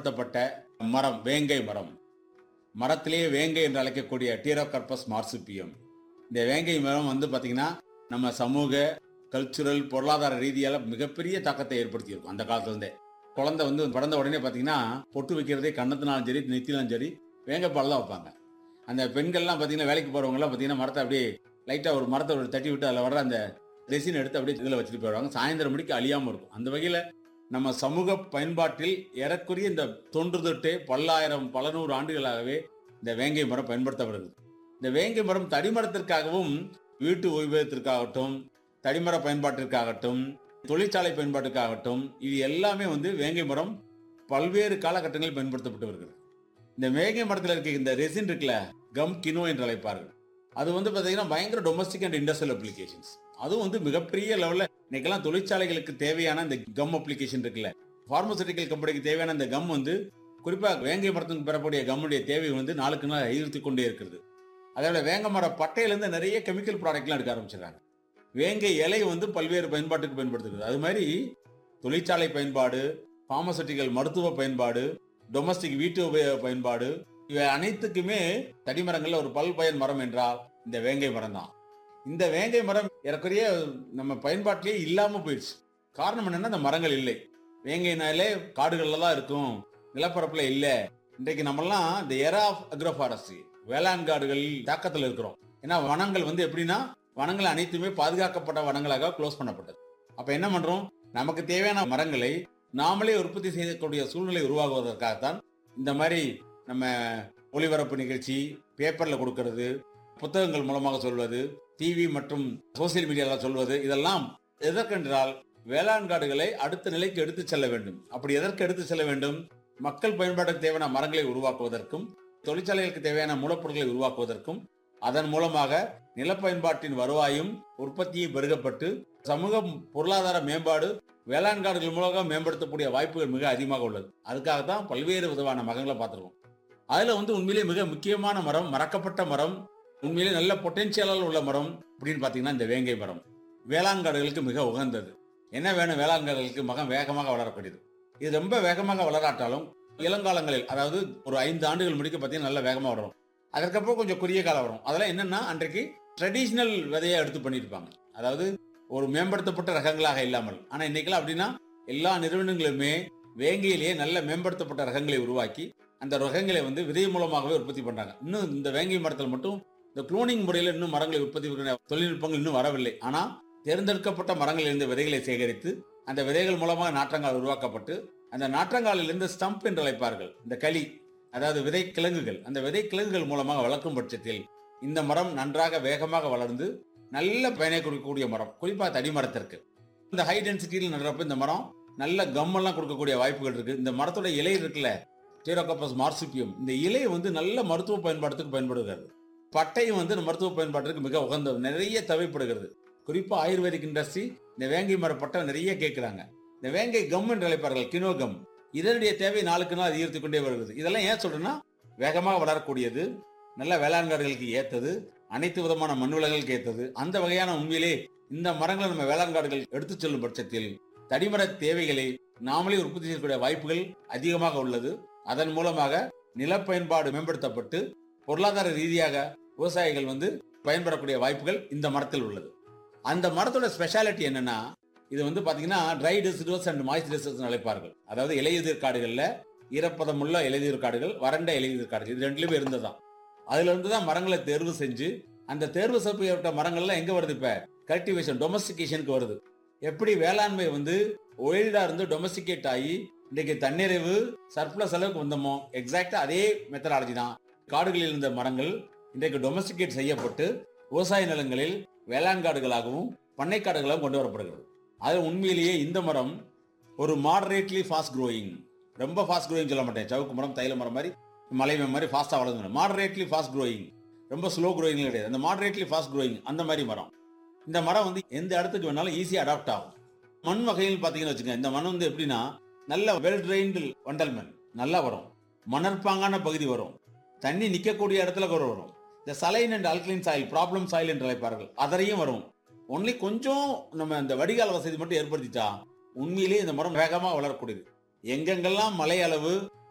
பயன்படுத்தப்பட்ட மரம் வேங்கை மரம். மரத்திலேயே வேங்கை என்று அழைக்கக்கூடிய டீரோகார்பஸ் மார்சுபியம். இந்த வேங்கை மரம் பார்த்தீங்கன்னா நம்ம சமூக கல்ச்சுரல் பொருளாதார ரீதியால மிகப்பெரிய தாக்கத்தை ஏற்படுத்தியிருக்கும். அந்த காலத்துல இருந்தே குழந்தை பிறந்த உடனே பார்த்தீங்கன்னா பொட்டு வைக்கிறதே கண்ணத்தினாலும் சரி நெத்தினாலும் சரி வேங்கைப்பால் தான் வைப்பாங்க. அந்த பெண்கள்லாம் பார்த்தீங்கன்னா வேலைக்கு போறவங்கலாம் பார்த்தீங்கன்னா மரத்தை அப்படியே லைட்டாக ஒரு மரத்தை ஒரு தட்டி விட்டு அதில் வர அந்த ரெசின் எடுத்து அப்படியே இதில் வச்சுட்டு போயிடுவாங்க. சாயந்தரம் மணிக்கு அழியாமல் இருக்கும். அந்த வகையில் நம்ம சமூக பயன்பாட்டில் ஏறக்குறைய இந்த தொன்று தொட்டே பல நூறு ஆண்டுகளாகவே இந்த வேங்கை மரம் பயன்படுத்தப்படுகிறது. இந்த வேங்கை மரம் தடிமரத்திற்காகவும் வீட்டு உபயோகத்திற்காகட்டும் தடிமர பயன்பாட்டிற்காகட்டும் தொழிற்சாலை பயன்பாட்டுக்காகட்டும் இது எல்லாமே வேங்கை மரம் பல்வேறு காலகட்டங்களில் பயன்படுத்தப்பட்டு வருகிறது. இந்த வேங்கை மரத்தில் இருக்க இந்த ரெசின் இருக்குல்ல கம் கினோ என்று அழைப்பார்கள். அது பார்த்தீங்கன்னா பயங்கர டொமஸ்டிக் அண்ட் இண்டஸ்ட்ரியல் அப்ளிகேஷன்ஸ். அதுவும் மிகப்பெரிய லெவலில் இன்னைக்கெல்லாம் தொழிற்சாலைகளுக்கு தேவையான இந்த கம் அப்ளிகேஷன் இருக்குல்ல பார்மசூட்டிக்கல் கம்பெனிக்கு தேவையான இந்த கம் குறிப்பாக வேங்கை மரத்துக்கு பெறக்கூடிய கம்முடைய தேவை நாளுக்கு நாள் அதிகரித்து கொண்டே இருக்கிறது. அதோட வேங்கை மர பட்டையிலேருந்து நிறைய கெமிக்கல் ப்ராடக்ட்லாம் எடுக்க ஆரம்பிச்சிடறாங்க. வேங்கை இலை பல்வேறு பயன்பாட்டுக்கு பயன்படுத்துகிறது. அது மாதிரி தொழிற்சாலை பயன்பாடு, பார்மசூட்டிக்கல் மருத்துவ பயன்பாடு, டொமஸ்டிக் வீட்டு உபயோக பயன்பாடு இவை அனைத்துக்குமே தடிமரங்கள்ல ஒரு பல்பயன் மரம் என்றால் இந்த வேங்கை மரம் தான். இந்த வேங்கை மரம் ஏறக்குறைய நம்ம பயன்பாட்டிலேயே இல்லாம போயிடுச்சு. காரணம் என்னன்னா இந்த மரங்கள் இல்லை. வேங்கைனாலே காடுகள்ல தான் இருக்கும், நிலப்பரப்புல இல்ல. இன்றைக்கு நம்மெல்லாம் இந்த எரா ஆஃப் அக்ரோஃபாரஸ்ட்ரி வேளாண் காடுகளில் தாக்கத்தில் இருக்கிறோம். ஏன்னா வனங்கள் எப்படின்னா வனங்கள் அனைத்துமே பாதுகாக்கப்பட்ட வனங்களாக க்ளோஸ் பண்ணப்பட்டது. அப்ப என்ன பண்றோம், நமக்கு தேவையான மரங்களை நாமளே உற்பத்தி செய்யக்கூடிய சூழ்நிலை உருவாகுவதற்காகத்தான் இந்த மாதிரி நம்ம ஒளிபரப்பு நிகழ்ச்சி, பேப்பர்ல கொடுக்கறது, புத்தகங்கள் மூலமாக சொல்வது, டிவி மற்றும் சோசியல் மீடியால சொல்வது, இதெல்லாம் எதற்கென்றால் வேளாண் காடுகளை அடுத்த நிலைக்கு எடுத்து செல்ல வேண்டும். அப்படி எதற்கு எடுத்து செல்ல வேண்டும், மக்கள் பயன்பாட்டுக்கு தேவையான மரங்களை உருவாக்குவதற்கும் தொழிற்சாலைகளுக்கு தேவையான மூலப்பொருட்களை உருவாக்குவதற்கும் அதன் மூலமாக நிலப்பயன்பாட்டின் வருவாயும் உற்பத்தியும் பெருகப்பட்டு சமூக பொருளாதார மேம்பாடு வேளாண் காடுகள் மூலமாக மேம்படுத்தக்கூடிய வாய்ப்புகள் மிக அதிகமாக உள்ளது. அதுக்காகத்தான் பல்வேறு விதமான மரங்களை பார்த்துருக்கோம். அதுல உண்மையிலே மிக முக்கியமான மரம், மறக்கப்பட்ட மரம், உண்மையிலே நல்ல பொட்டென்சியலால் உள்ள மரம் அப்படின்னு பாத்தீங்கன்னா இந்த வேங்கை மரம் வேளாண் காடுகளுக்கு மிக உகந்தது. என்ன வேணும், வேளாண் காடுகளுக்கு வேகமாக வளரக்கூடியது. இது ரொம்ப வேகமாக வளராட்டாலும் இளங்காலங்களில், அதாவது ஒரு 5 ஆண்டுகள் முடிக்க பார்த்தீங்கன்னா நல்ல வேகமாக வளரும். அதற்கப்புறம் கொஞ்சம் குறுகிய காலம் வரும். அதெல்லாம் என்னன்னா அன்றைக்கு ட்ரெடிஷ்னல் விதையை எடுத்து பண்ணியிருப்பாங்க, அதாவது ஒரு மேம்படுத்தப்பட்ட ரகங்களாக இல்லாமல். ஆனா இன்னைக்கெல்லாம் அப்படின்னா எல்லா நிறுவனங்களுமே வேங்கையிலேயே நல்ல மேம்படுத்தப்பட்ட ரகங்களை உருவாக்கி அந்த ரகங்களை விதை மூலமாகவே உற்பத்தி பண்றாங்க. இன்னும் இந்த வேங்கை மரத்தில் மட்டும் இந்த குளோனிங் முறையில் இன்னும் மரங்களை உற்பத்தி பண்ணுற தொழில்நுட்பங்கள் இன்னும் வரவில்லை. ஆனா தேர்ந்தெடுக்கப்பட்ட மரங்களிலிருந்து விதைகளை சேகரித்து அந்த விதைகள் மூலமாக நாற்றங்கால் உருவாக்கப்பட்டு அந்த நாற்றங்காலிலிருந்து ஸ்டம்ப் என்று அழைப்பார்கள் இந்த களி, அதாவது விதை கிழங்குகள், அந்த விதை கிழங்குகள் மூலமாக வளர்க்கும் பட்சத்தில் இந்த மரம் நன்றாக வேகமாக வளர்ந்து நல்ல பயனை கொடுக்கக்கூடிய மரம். குறிப்பா தடிமரத்திற்கு இந்த ஹை டென்சிட்டியில் நடுறப்ப இந்த மரம் நல்ல கம்மெல்லாம் கொடுக்கக்கூடிய வாய்ப்புகள் இருக்கு. இந்த மரத்தோட இலை இருக்குல்ல டீரோகார்பஸ் மார்சுபியம், இந்த இலை நல்ல மருத்துவ பயன்பாட்டுக்கு பயன்படுகிறது. பட்டையும் மருத்துவ பயன்பாட்டிற்கு மிக உகந்த நிறைய தேவைப்படுகிறது. குறிப்பா ஆயுர்வேதிக் இண்டஸ்ட்ரி இந்த வேங்கை மர பட்டை நிறைய கேட்கிறாங்க. இந்த வேங்கை கம் என்று அழைப்பார்கள், கினோ கம், இதனுடைய தேவை நாளுக்கு நாள் அதிகரித்து கொண்டே வருகிறது. இதெல்லாம் ஏன் சொல்றேன்னா வேகமாக வளரக்கூடியது, நல்ல வேளாண் காடுகளுக்கு ஏத்தது, அனைத்து விதமான மண் வளங்களுக்கு ஏத்தது. அந்த வகையான உண்மையிலே இந்த மரங்களை நம்ம வேளாண் காடுகள் எடுத்து செல்லும் பட்சத்தில் தடிமர தேவைகளை நாமளே உற்பத்தி செய்யக்கூடிய வாய்ப்புகள் அதிகமாக உள்ளது. அதன் மூலமாக நில பயன்பாடு மேம்படுத்தப்பட்டு பொருளாதார ரீதியாக விவசாயிகள் பயன்பெறக்கூடிய வாய்ப்புகள் இந்த மரத்தில் உள்ளது. அந்த மரத்தோட ஸ்பெஷாலிட்டி என்னன்னா இது பாத்தீங்கன்னா try deciduous and moist deciduous அழைப்பார்கள். அதாவது இலையுதிர் காடுகள்ல ஈரப்பதமுள்ள இலையுதிர் காடுகள், வறண்ட இலையுதிர் காடுகள், இது ரெண்டுலயுமே இருந்ததுதான். அதுல இருந்துதான் மரங்களை தேர்வு செஞ்சு அந்த தேர்வு செய்யப்பட்ட மரங்கள்லாம் எங்க வருது, இப்ப கல்டிவேஷன் டொமஸ்டிகேஷனுக்கு வருது. எப்படி வேளாண்மை ஒயில்டா இருந்து டொமஸ்டிகேட் ஆகி இன்னைக்கு தன்னிறைவு சர்ப்ளஸ் அளவுக்கு வந்தோமோ எக்ஸாக்டா அதே மெத்தடாலஜி தான் காடுகளில் இருந்த மரங்கள் இன்றைக்கு டொமஸ்டிகேட் செய்யப்பட்டு விவசாய நிலங்களில் வேளாண் காடுகளாகவும் பண்ணை காடுகளாகவும் கொண்டு வரப்படுகிறது. அது உண்மையிலேயே இந்த மரம் ஒரு மாடரேட்லி ஃபாஸ்ட் க்ரோயிங், ரொம்ப ஃபாஸ்ட் க்ரோயிங் சொல்ல மாட்டேன், சவுக்கு மரம் தைல மரம் மாதிரி மலை மாதிரி ஃபாஸ்டா வளர்ந்து, மாடரேட்லி ஃபாஸ்ட் க்ரோயிங், ரொம்ப ஸ்லோ க்ரோயிங் கிடையாது, அந்த மாடரேட்லி ஃபாஸ்ட் க்ரோயிங் அந்த மாதிரி மரம். இந்த மரம் எந்த இடத்துக்கு வேணாலும் ஈஸியாக அடாப்ட் ஆகும். மண் வகையில் பார்த்தீங்கன்னு வச்சுக்கோங்க, இந்த மண் எப்படின்னா நல்ல வெல் ட்ரெயின்டு வண்டல் மண் நல்லா வரும், மணற்பாங்கான பகுதி வரும், தண்ணி நிற்கக்கூடிய இடத்துல கூட வரும். இந்த saline and alkaline soil, problem soil என்று அழைப்பார்கள், அதரையும் வரும். ஒன்லி கொஞ்சம் நம்ம இந்த வடிகால் வசதி மட்டும் ஏற்படுத்திட்டா உண்மையிலேயே இந்த மரம் வேகமாக வளரக்கூடியது. எங்கெங்கெல்லாம் மழை அளவு